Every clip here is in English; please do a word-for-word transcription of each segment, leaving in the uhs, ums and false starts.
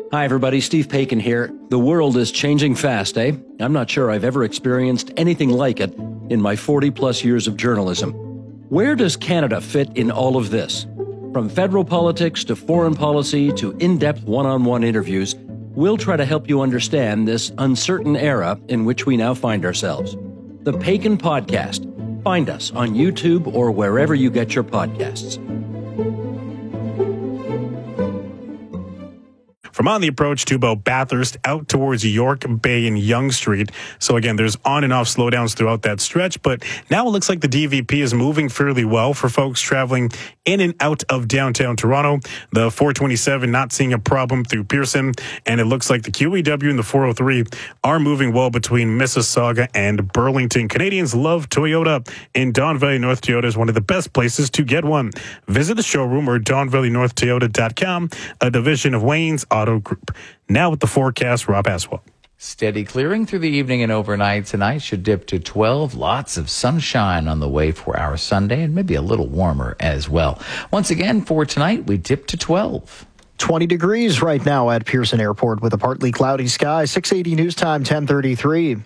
Hi, everybody. Steve Paikin here. The world is changing fast, eh? I'm not sure I've ever experienced anything like it in my forty-plus years of journalism. Where does Canada fit in all of this? From federal politics to foreign policy to in-depth one-on-one interviews, we'll try to help you understand this uncertain era in which we now find ourselves. The Paikin Podcast. Find us on YouTube or wherever you get your podcasts. From on the approach to about Bathurst out towards York Bay and Yonge Street. So again, there's on and off slowdowns throughout that stretch, but now it looks like the D V P is moving fairly well for folks traveling in and out of downtown Toronto. The four twenty-seven not seeing a problem through Pearson, and it looks like the Q E W and the four oh three are moving well between Mississauga and Burlington. Canadians love Toyota, and Don Valley North Toyota is one of the best places to get one. Visit the showroom or don valley north toyota dot com, a division of Wayne's Auto Group. Now with the forecast, Rob Aswell. Steady clearing through the evening and overnight tonight. Should dip to twelve. Lots of sunshine on the way for our Sunday, and maybe a little warmer as well. Once again, for tonight, we dip to twelve. twenty degrees right now at Pearson Airport with a partly cloudy sky. six eighty news time, ten thirty-three.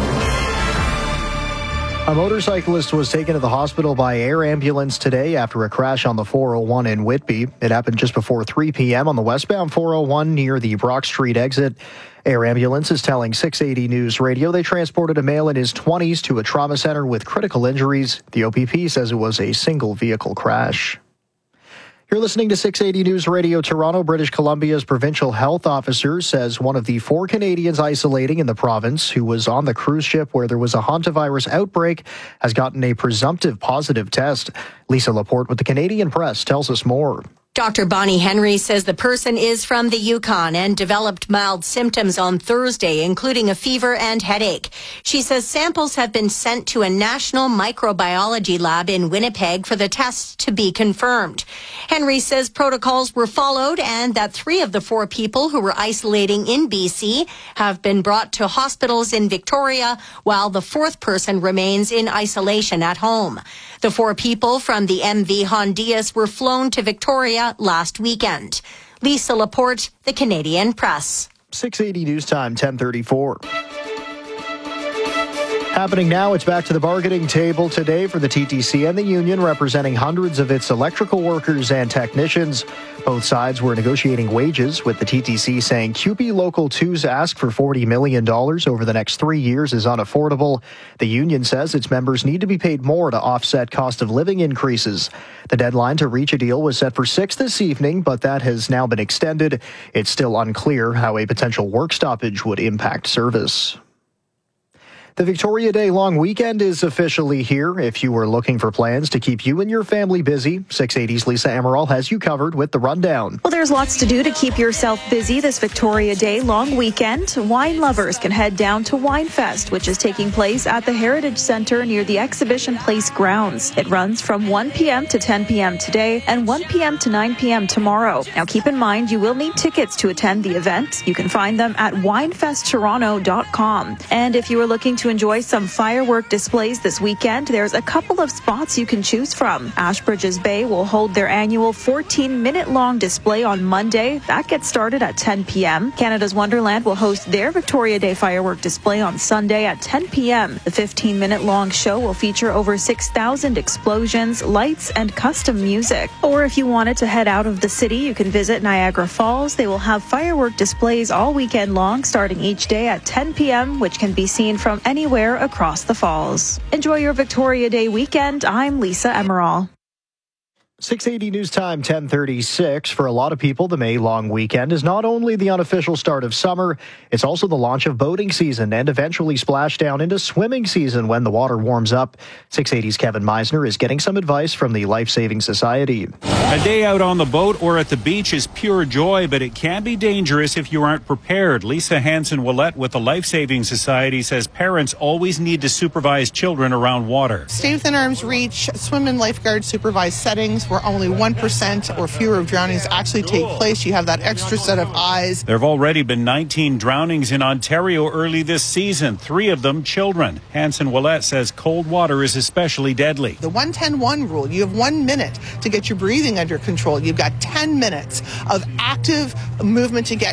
A motorcyclist was taken to the hospital by air ambulance today after a crash on the four oh one in Whitby. It happened just before three p.m. on the westbound four oh one near the Brock Street exit. Air ambulance is telling six eighty News Radio they transported a male in his twenties to a trauma center with critical injuries. The O P P says it was a single vehicle crash. You're listening to six eighty News Radio Toronto. British Columbia's provincial health officer says one of the four Canadians isolating in the province who was on the cruise ship where there was a hantavirus outbreak has gotten a presumptive positive test. Lisa Laporte with the Canadian Press tells us more. Doctor Bonnie Henry says the person is from the Yukon and developed mild symptoms on Thursday, including a fever and headache. She says samples have been sent to a national microbiology lab in Winnipeg for the tests to be confirmed. Henry says protocols were followed and that three of the four people who were isolating in B C have been brought to hospitals in Victoria, while the fourth person remains in isolation at home. The four people from the M V Hondias were flown to Victoria last weekend. Lisa Laporte, the Canadian Press. six eighty News Time, ten thirty-four. Happening now, it's back to the bargaining table today for the T T C and the union, representing hundreds of its electrical workers and technicians. Both sides were negotiating wages, with the T T C saying Q P Local two's ask for forty million dollars over the next three years is unaffordable. The union says its members need to be paid more to offset cost of living increases. The deadline to reach a deal was set for six this evening, but that has now been extended. It's still unclear how a potential work stoppage would impact service. The Victoria Day long weekend is officially here. If you were looking for plans to keep you and your family busy, six eighty's Lisa Emerald has you covered with the rundown. Well, there's lots to do to keep yourself busy this Victoria Day long weekend. Wine lovers can head down to Winefest, which is taking place at the Heritage Centre near the Exhibition Place grounds. It runs from one p.m. to ten p.m. today and one p.m. to nine p.m. tomorrow. Now, keep in mind, you will need tickets to attend the event. You can find them at winefest toronto dot com. And if you are looking to To enjoy some firework displays this weekend, there's a couple of spots you can choose from. Ashbridges Bay will hold their annual fourteen minute long display on Monday. That gets started at ten p.m. Canada's Wonderland will host their Victoria Day firework display on Sunday at ten p.m. The fifteen minute long show will feature over six thousand explosions, lights, and custom music. Or if you wanted to head out of the city, you can visit Niagara Falls. They will have firework displays all weekend long, starting each day at ten p.m., which can be seen from any anywhere across the falls. Enjoy your Victoria Day weekend. I'm Lisa Emerald. six eighty News Time, ten thirty-six. For a lot of people, the May long weekend is not only the unofficial start of summer, it's also the launch of boating season and eventually splashdown into swimming season when the water warms up. six eighty's Kevin Meisner is getting some advice from the Life Saving Society. A day out on the boat or at the beach is pure joy, but it can be dangerous if you aren't prepared. Lisa Hansen-Willett with the Life Saving Society says parents always need to supervise children around water. Stay within arm's reach, swim in lifeguard supervised settings where only one percent or fewer of drownings actually take place. You have that extra set of eyes. There have already been nineteen drownings in Ontario early this season, three of them children. Hansen-Willett says cold water is especially deadly. The one ten one rule, you have one minute to get your breathing under control. You've got ten minutes of active movement to get